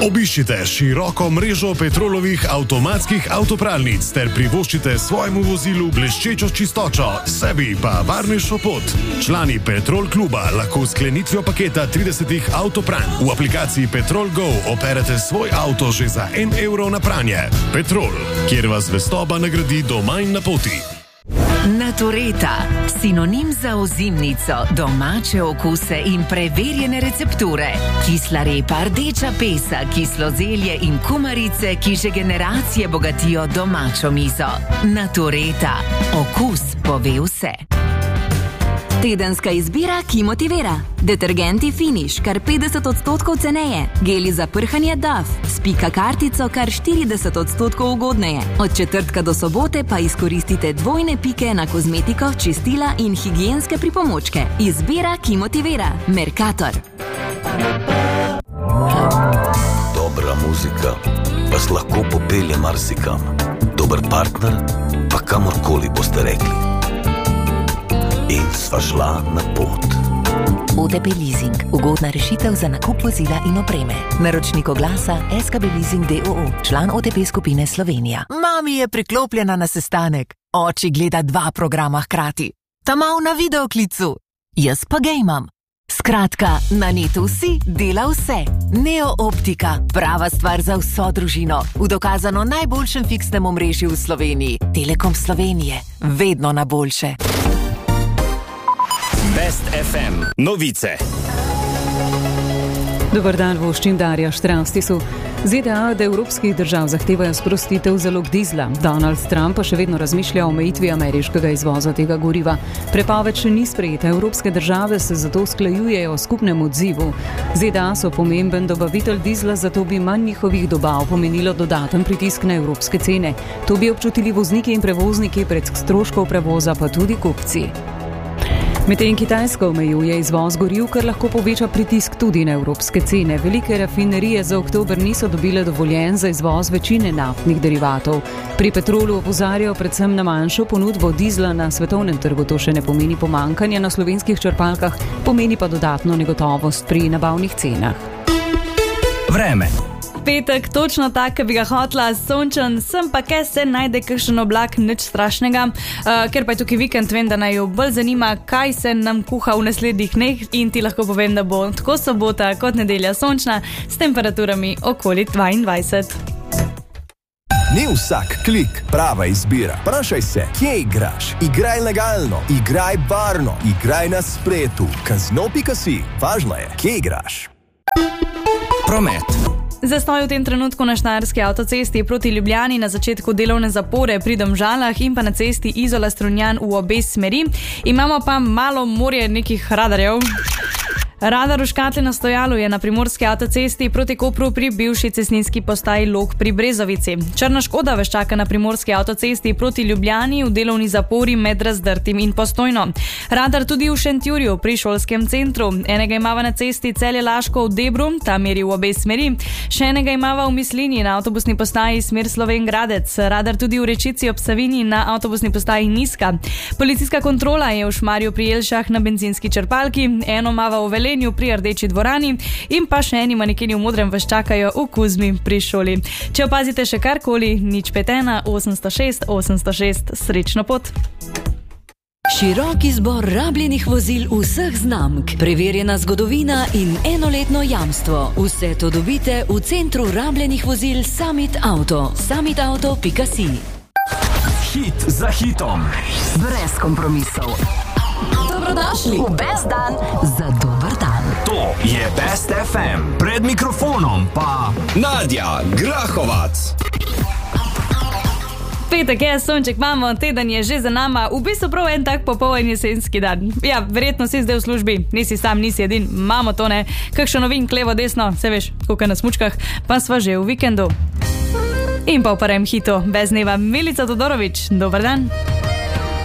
Obiščite široko mrežo Petrolovih avtomatskih avtopralnic ter privoščite svojemu vozilu bleščečo čistočo, sebi pa varnejšo pot. Člani Petrol kluba lahko s sklenitvijo paketa 30 avtopranj v aplikaciji Petrol Go operete svoj avto že za 1 evro na pranje. Petrol, kjer vas zvestoba nagradi doma in na poti. Natureta, sinonim za ozimnico, domače okuse in preverjene recepture. Kisla repa, rdeča pesa, kislo zelje in kumarice, ki že generacije bogatijo domačo mizo. Natureta, okus pove vse. Tedenska izbira, ki motivira. Detergenti Finish, kar 50% ceneje. Geli za prhanje Dove, s pika kartico kar 40% ugodneje. Od četrtka do sobote pa izkoristite dvojne pike na kozmetiko, čistila in higienske pripomočke. Izbira, ki motivira. Mercator. Dobra muzika vas lahko popelje marsikam. Dober partner pa kamorkoli boste rekli. In sva šla na pot. OTP Leasing. Ugodna rešitev za nakup vozila in opreme. Naročnik oglasa SKB Leasing d.o.o. Član OTP skupine Slovenija. Mami je priklopljena na sestanek. Oči gleda 2 programa hkrati. Ta mal na videoklicu. Jaz pa gejmam. Skratka, na netu si dela vse. Neo Optika. Prava stvar za vso družino. V dokazano najboljšem fiksnem omrežju v Sloveniji. Telekom Slovenije. Vedno na boljše. Best FM. Novice. Dobar dan, voščim Darja Štravstisu. ZDA od evropskih držav zahtevajo sprostitev zalog dizla. Donald Trump pa še vedno razmišlja o omejitvi ameriškega izvoza tega goriva. Prepoved še ni sprejeta. Evropske države se zato usklajujejo o skupnem odzivu. ZDA so pomemben dobavitelj dizla, zato bi manj njihovih dobav pomenilo dodaten pritisk na evropske cene. To bi občutili vozniki in prevozniki, prek stroškov prevoza pa tudi kupci. Medtem Kitajska omejuje izvoz goriv, kar lahko poveča pritisk tudi na evropske cene. Velike rafinerije za oktober niso dobile dovoljenj za izvoz večine naftnih derivatov. Pri Petrolu opozarjajo predvsem na manjšo ponudbo dizla na svetovnem trgu. To še ne pomeni pomanjkanja na slovenskih črpalkah, pomeni pa dodatno negotovost pri nabavnih cenah. Vreme. Petek, točno tak, ki bi ga hotla, sončen, sem pa kaj se najde kakšen oblak, nič strašnega, ker pa je tukaj vikend, vem, da naj jo bolj zanima, kaj se nam kuha v naslednjih dneh in ti lahko povem, da bo tako sobota kot nedelja sončna s temperaturami okoli 22. Ni vsak klik prava izbira. Vprašaj se, kje igraš? Igraj legalno, igraj varno, igraj na spletu. Casino.si. Važno je, kje igraš. Promet. Zastoj v tem trenutku na Štajerski avtocesti proti Ljubljani na začetku delovne zapore pri Domžalah in pa na cesti Izola-Strunjan v obe smeri. Imamo pa malo morje nekih radarjev. Radar v škatli na stojalu je na Primorski avtocesti proti Kopru pri bivši cestninski postaji Log pri Brezovici. Črna škoda vas čaka na Primorski avtocesti proti Ljubljani v delovni zapori med Razdrtim in Postojno. Radar tudi v Šentjurju pri šolskem centru. Enega imava na cesti Celje-Laško v Debru, ta meri v obe smeri. Še enega imava v Mislinji na avtobusni postaji smer Slovenj-Gradec. Radar tudi v Rečici ob Savinji na avtobusni postaji Niska. Policijska kontrola je v Šmarju pri Jelšah na bencinski črpalki, eno imava v Velenju pri Rdeči dvorani in pa še eni manekeni v Modrem vas čakajo v Kuzmi pri šoli. Če opazite še karkoli, 051 806 806, srečno pot. Širok izbor rabljenih vozil vseh znamk, preverjena zgodovina in enoletno jamstvo. Vse to dobite v centru rabljenih vozil Summit Auto. SummitAuto.si. Hit za hitom. Brez kompromisov. Dobrodošli v Best dan za dober dan. To je Best FM. Pred mikrofonom pa Nadja Grahovac. Petek je, sonček imamo, teden je že za nama, v bistvu prav en tak popoln jesenski dan. Ja, verjetno si zdaj v službi, nisi sam, nisi edin, imamo to ne, kakšno novin, levo, desno, se veš, koliko na smučkah, pa sva že v vikendu. In pa v prvem hitu, bez dneva Milica Todorović, dober dan.